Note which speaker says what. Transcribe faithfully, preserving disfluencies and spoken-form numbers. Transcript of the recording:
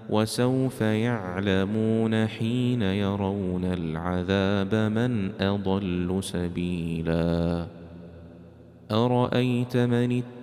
Speaker 1: وسوف يعلمون حين يرون العذاب من أضل سبيلا. أرأيت من